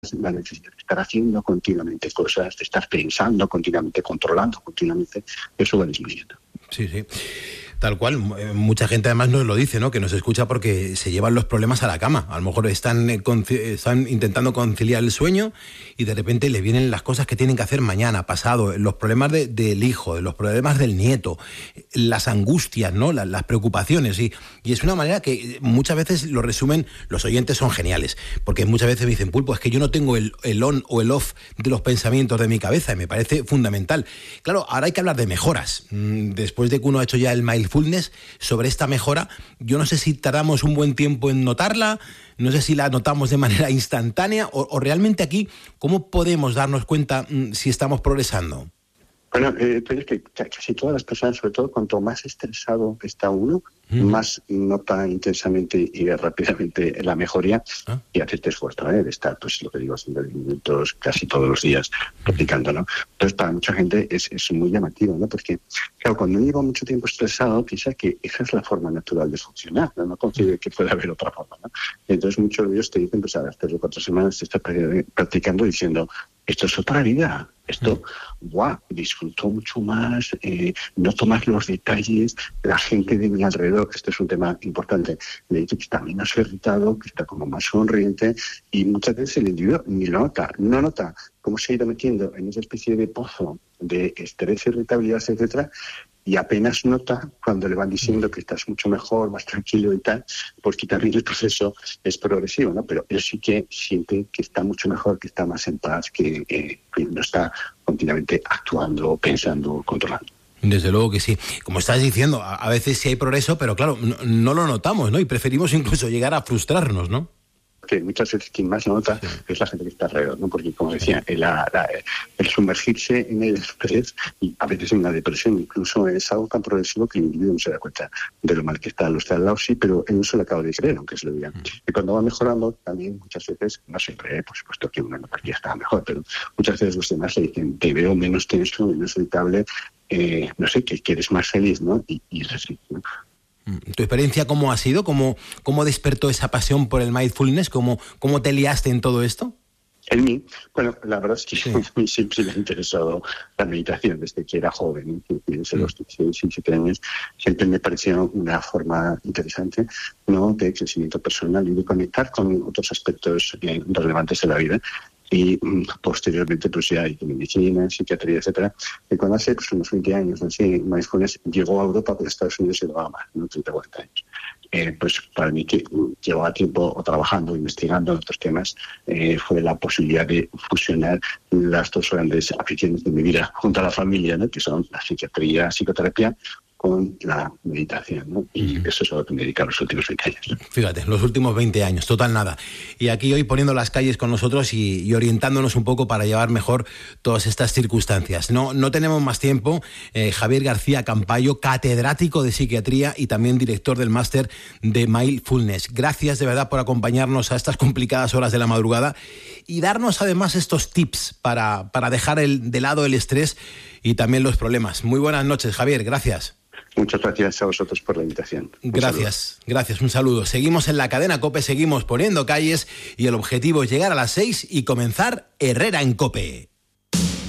la necesidad de estar haciendo continuamente cosas, de estar pensando continuamente, controlando continuamente, eso va disminuyendo. Sí, sí. Tal cual, mucha gente además nos lo dice, ¿no? Que nos escucha porque se llevan los problemas a la cama. A lo mejor están intentando conciliar el sueño y de repente le vienen las cosas que tienen que hacer mañana, pasado, los problemas del hijo, los problemas del nieto, las angustias, ¿no? Las preocupaciones. Y es una manera que muchas veces lo resumen, los oyentes son geniales, porque muchas veces me dicen, Pulpo, es que yo no tengo el on o el off de los pensamientos de mi cabeza, y me parece fundamental. Claro, ahora hay que hablar de mejoras. Después de que uno ha hecho ya el mindfulness, sobre esta mejora, yo no sé si tardamos un buen tiempo en notarla, no sé si la notamos de manera instantánea o realmente aquí, ¿cómo podemos darnos cuenta si estamos progresando? Bueno, pero es que casi todas las personas, sobre todo cuanto más estresado está uno, más nota intensamente y rápidamente la mejoría y hace este esfuerzo de estar, pues lo que digo, 5 minutos casi todos los días practicando, ¿no? Entonces, para mucha gente es muy llamativo, ¿no? Porque, claro, cuando uno lleva mucho tiempo estresado, piensa que esa es la forma natural de funcionar, no concibe que puede haber otra forma, ¿no? Entonces, muchos de ellos te dicen, pues a las 3 o 4 semanas te estás practicando diciendo, esto es otra vida, esto, ¡guau!, disfruto mucho más, noto más los detalles, la gente de mi alrededor, que este es un tema importante, le dice que está menos irritado, que está como más sonriente, y muchas veces el individuo ni lo nota, no nota cómo se ha ido metiendo en esa especie de pozo de estrés, irritabilidad, etcétera, y apenas nota cuando le van diciendo que estás mucho mejor, más tranquilo y tal, porque también el proceso es progresivo, ¿no? Pero él sí que siente que está mucho mejor, que está más en paz, que no está continuamente actuando, pensando, controlando. Desde luego que sí. Como estás diciendo, a veces sí hay progreso, pero claro, no lo notamos, ¿no? Y preferimos incluso llegar a frustrarnos, ¿no? Que muchas veces quien más nota es la gente que está alrededor, ¿no? Porque, como decía, el sumergirse en el estrés y a veces en la depresión incluso es algo tan progresivo que el individuo no se da cuenta de lo mal que está. Lo está al lado, sí, pero él no se lo acaba de creer, aunque se lo digan. Y cuando va mejorando, también muchas veces, no siempre, por supuesto que uno no ya está mejor, pero muchas veces los demás le dicen, te veo menos tenso, menos irritable, no sé, que eres más feliz, ¿no? Y es así, ¿no? ¿Tu experiencia cómo ha sido? ¿Cómo despertó esa pasión por el mindfulness? ¿Cómo te liaste en todo esto? En mí, bueno, la verdad es que a mí siempre me ha interesado la meditación desde que era joven, desde los 16 y 17 años, siempre me pareció una forma interesante, ¿no?, de crecimiento personal y de conectar con otros aspectos relevantes de la vida. Y posteriormente, pues ya hay medicina, psiquiatría, etcétera. Y cuando hace pues, unos 20 años, así, mindfulness llegó a Europa, pero Estados Unidos se llevaba más, ¿no? 30 o 40 años. Pues para mí, que llevaba tiempo trabajando, investigando en otros temas, fue la posibilidad de fusionar las dos grandes aficiones de mi vida junto a la familia, ¿no?, que son la psiquiatría, psicoterapia, con la meditación, ¿no? Y eso es a lo que me he dedicado los últimos 20 años. Fíjate, los últimos 20 años, total nada. Y aquí hoy poniendo las calles con nosotros y orientándonos un poco para llevar mejor todas estas circunstancias. No tenemos más tiempo. Javier García Campayo, catedrático de psiquiatría y también director del máster de Mindfulness. Gracias de verdad por acompañarnos a estas complicadas horas de la madrugada y darnos además estos tips para dejar de lado el estrés y también los problemas. Muy buenas noches, Javier, gracias. Muchas gracias a vosotros por la invitación. Gracias, un saludo. Seguimos en la cadena COPE, seguimos poniendo calles y el objetivo es llegar a las 6 y comenzar Herrera en COPE.